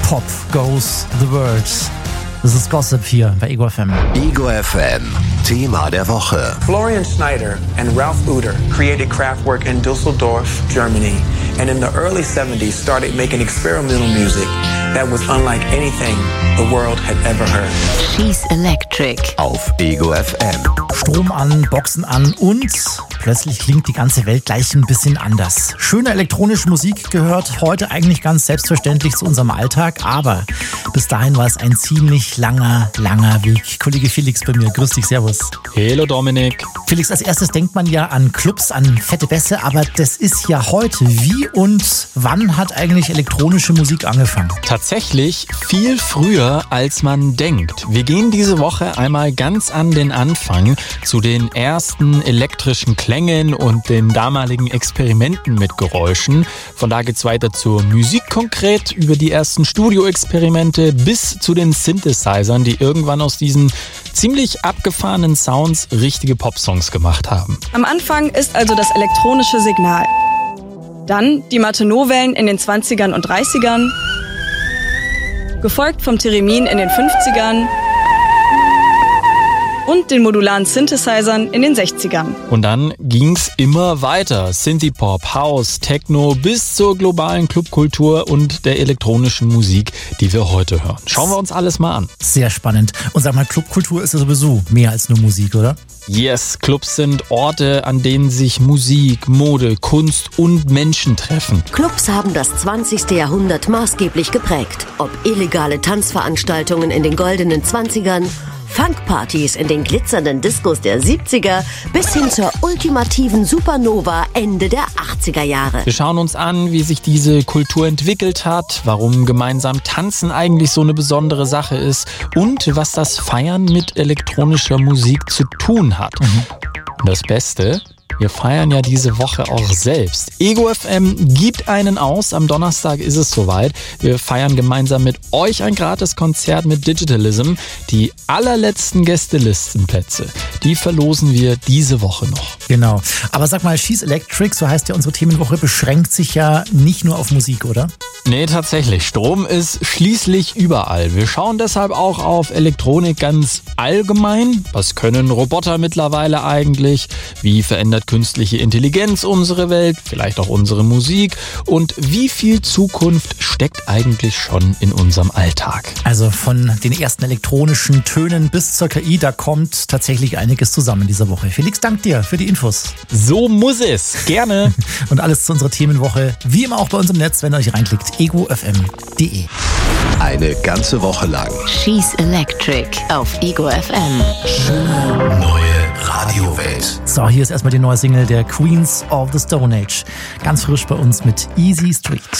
Pop goes the word. Das ist Gossip hier bei Ego FM. Ego FM, Thema der Woche. Florian Schneider and Ralph Uter created Kraftwerk in Düsseldorf, Germany, and in the early 70s started making experimental music that was unlike anything the world had ever heard. She's Electric. Auf Ego FM. Strom an, Boxen an und plötzlich klingt die ganze Welt gleich ein bisschen anders. Schöne elektronische Musik gehört heute eigentlich ganz selbstverständlich zu unserem Alltag, aber bis dahin war es ein ziemlich langer Weg. Kollege Felix bei mir, grüß dich, servus. Hallo Dominik. Felix, als erstes denkt man ja an Clubs, an fette Bässe, aber das ist ja heute. Wie und wann hat eigentlich elektronische Musik angefangen? Tatsächlich viel früher, als man denkt. Wir gehen diese Woche einmal ganz an den Anfang zu den ersten elektrischen Klängen und den damaligen Experimenten mit Geräuschen. Von da geht's weiter zur Musik konkret, über die ersten Studioexperimente bis zu den Synthesizern, die irgendwann aus diesen ziemlich abgefahrenen Sounds richtige Popsongs gemacht haben. Am Anfang ist also das elektronische Signal. Dann die Matenot-Wellen in den 20ern und 30ern, gefolgt vom Theremin in den 50ern und den modularen Synthesizern in den 60ern. Und dann ging's immer weiter. Synthie-Pop, House, Techno bis zur globalen Clubkultur und der elektronischen Musik, die wir heute hören. Schauen wir uns alles mal an. Sehr spannend. Und sag mal, Clubkultur ist ja sowieso mehr als nur Musik, oder? Yes, Clubs sind Orte, an denen sich Musik, Mode, Kunst und Menschen treffen. Clubs haben das 20. Jahrhundert maßgeblich geprägt. Ob illegale Tanzveranstaltungen in den goldenen 20ern, Funkpartys in den glitzernden Diskos der 70er bis hin zur ultimativen Supernova Ende der 80er Jahre. Wir schauen uns an, wie sich diese Kultur entwickelt hat, warum gemeinsam Tanzen eigentlich so eine besondere Sache ist und was das Feiern mit elektronischer Musik zu tun hat. Und das Beste: wir feiern ja diese Woche auch selbst. Ego FM gibt einen aus. Am Donnerstag ist es soweit. Wir feiern gemeinsam mit euch ein Gratis-Konzert mit Digitalism. Die allerletzten Gästelistenplätze, die verlosen wir diese Woche noch. Genau. Aber sag mal, She's Electric, so heißt ja unsere Themenwoche, beschränkt sich ja nicht nur auf Musik, oder? Nee, tatsächlich. Strom ist schließlich überall. Wir schauen deshalb auch auf Elektronik ganz allgemein. Was können Roboter mittlerweile eigentlich? Wie verändert künstliche Intelligenz unsere Welt? Vielleicht auch unsere Musik? Und wie viel Zukunft steckt eigentlich schon in unserem Alltag? Also von den ersten elektronischen Tönen bis zur KI, da kommt tatsächlich einiges zusammen diese Woche. Felix, dank dir für die Infos. So muss es. Gerne. Und alles zu unserer Themenwoche, wie immer auch bei uns im Netz, wenn ihr euch reinklickt, egofm.de. Eine ganze Woche lang. She's Electric auf Ego FM. Schöne neue Radiowelt. So, hier ist erstmal die neue Single der Queens of the Stone Age. Ganz frisch bei uns mit Easy Street.